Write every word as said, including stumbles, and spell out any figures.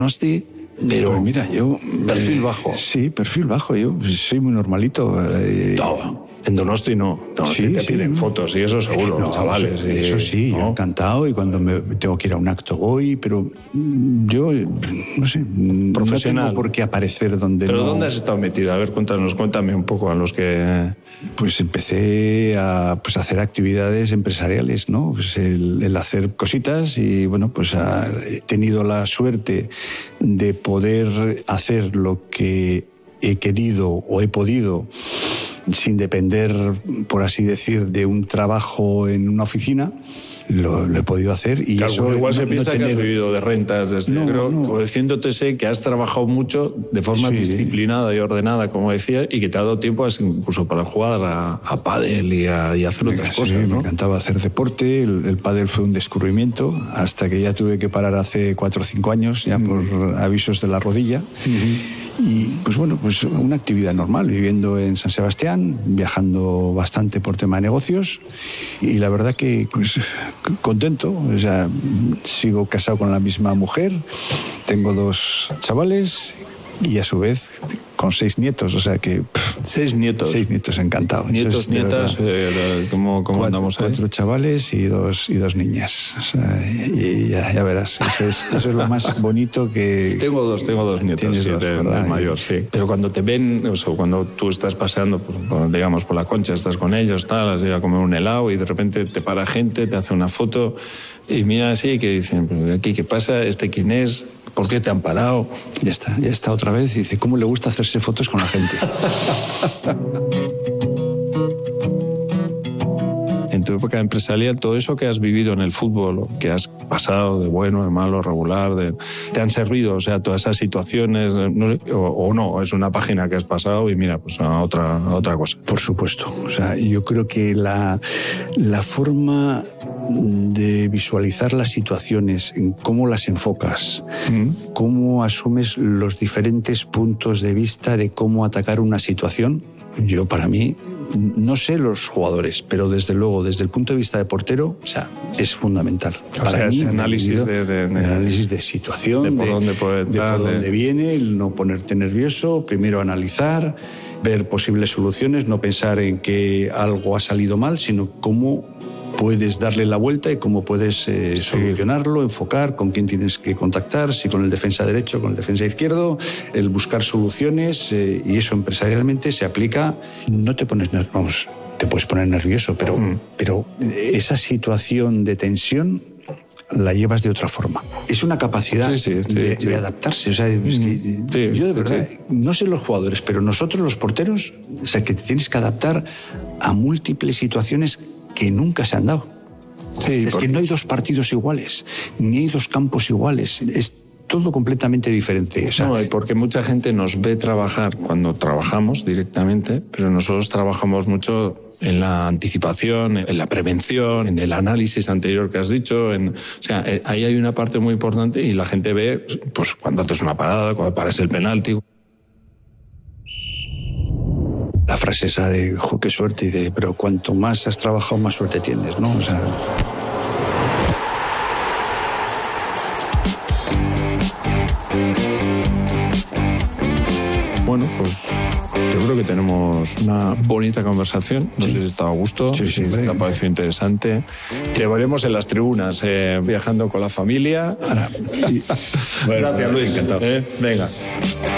Donosti, pero pues mira, yo... perfil eh, bajo. Sí, perfil bajo. Yo soy muy normalito. Eh, No, en Donosti no. Donosti Sí, te sí, piden no. fotos y eso seguro, No, chavales. eso, y- eso sí, ¿no? yo encantado, y cuando me tengo que ir a un acto voy, pero mm, yo, no sé, mm, Profesional. no tengo por qué aparecer donde ¿Pero no... dónde has estado metido? A ver, cuéntanos, cuéntame un poco a los que... Pues empecé a pues, hacer actividades empresariales, ¿no? Pues el, el hacer cositas y, bueno, pues a- he tenido la suerte de poder hacer lo que he querido o he podido sin depender, por así decir, de un trabajo en una oficina. Lo, lo he podido hacer y Claro, eso... igual no- se no piensa que has tener- vivido de rentas. Desde, No, creo, no. conociéndote sé que has trabajado mucho de forma Sí. disciplinada y ordenada, como decía, y que te ha dado tiempo incluso para jugar a, a pádel y a, y a hacer otras Sí, cosas, me ¿no? encantaba hacer deporte, el, el pádel fue un descubrimiento, hasta que ya tuve que parar hace cuatro o cinco años, ya por avisos de la rodilla. Y pues bueno, pues una actividad normal, viviendo en San Sebastián, viajando bastante por tema de negocios, y la verdad que pues contento. O sea, sigo casado con la misma mujer, tengo dos chavales y a su vez con seis nietos, o sea que... pff, Seis nietos. Seis nietos, encantado. Eso Nietos, es de nietas, verdad. eh, ¿cómo, cómo Cuatro, andamos ahí? cuatro chavales y dos, y dos niñas. O sea, y, y ya, ya verás, eso es, eso es lo más bonito que... Tengo dos, tengo dos nietos, Tienes sí, dos, de- ¿verdad? del mayor, sí. Pero cuando te ven, o sea, cuando tú estás paseando, por, por, digamos, por la Concha, estás con ellos, tal, has ido a comer un helado y de repente te para gente, te hace una foto y mira así que dicen, "¿Pero aquí qué pasa? ¿Este quién es? ¿Por qué te han parado?" Ya está, ya está otra vez. Y dice, ¿cómo le gusta hacerse fotos con la gente? En tu época empresarial, todo eso que has vivido en el fútbol, que has pasado de bueno, de malo, regular, de, te han servido, o sea, todas esas situaciones, no sé, o, o no, es una página que has pasado y mira, pues a otra, a otra cosa. Por supuesto. O sea, yo creo que la, la forma de visualizar las situaciones, en cómo las enfocas, Mm. cómo asumes los diferentes puntos de vista de cómo atacar una situación, yo para mí, no sé los jugadores, pero desde luego, desde el punto de vista de portero, o sea, es fundamental. O Para sea, mí, ese análisis vivido, de- de- de- análisis de situación, de por dónde puede de tal, por de- dónde viene, el no ponerte nervioso, primero analizar, ver posibles soluciones, no pensar en que algo ha salido mal, sino cómo puedes darle la vuelta y cómo puedes eh, Sí. solucionarlo, enfocar, con quién tienes que contactar, si con el defensa derecho, con el defensa izquierdo, el buscar soluciones, eh, y eso empresarialmente se aplica. No te pones nervioso, vamos, te puedes poner nervioso, pero, Mm. pero esa situación de tensión la llevas de otra forma. Es una capacidad Sí, sí, sí, de, sí. de adaptarse. O sea, es que, Sí, yo de sí, verdad, sí. no sé los jugadores, pero nosotros los porteros, o sea, que te tienes que adaptar a múltiples situaciones que nunca se han dado. Sí, Es porque- que no hay dos partidos iguales, ni hay dos campos iguales. Es todo completamente diferente. O sea, No, y porque mucha gente nos ve trabajar cuando trabajamos directamente, pero nosotros trabajamos mucho en la anticipación, en la prevención, en el análisis anterior que has dicho. En, o sea, eh, ahí hay una parte muy importante y la gente ve pues, cuando haces una parada, cuando paras el penalti. la frase esa de, jo, qué suerte, y de, pero cuanto más has trabajado, más suerte tienes, ¿no? O sea, Bueno, pues yo creo que tenemos una bonita conversación. No sé si está a gusto, Sí, sí, si te sí. ha parecido interesante. Te veremos en las tribunas, eh, viajando con la familia. ahora, y- bueno, Gracias, Luis. encantado. Eh, venga.